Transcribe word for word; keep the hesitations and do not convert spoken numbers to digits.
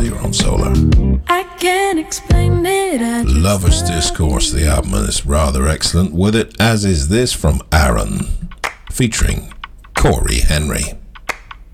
here on Solar. I can't explain it. I just Lover's Discourse, the album, is rather excellent with it, as is this from Aaron, featuring Corey Henry.